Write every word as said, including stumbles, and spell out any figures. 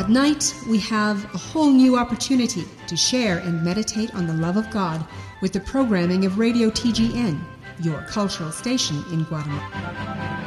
At night, we have a whole new opportunity to share and meditate on the love of God with the programming of Radio T G N, your cultural station in Guatemala.